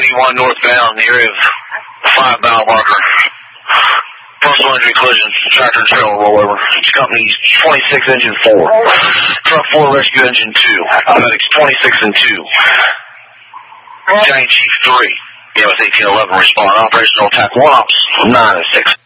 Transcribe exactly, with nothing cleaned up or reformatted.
eighty-one northbound, the area of five mile marker. Personal injury collision, tractor and trailer rollover. It's company twenty-six engine four. Truck four rescue engine two. Medics twenty-six and two. Giant Chief three. Yeah, with eighteen eleven respond. Operational attack one ops nine and six.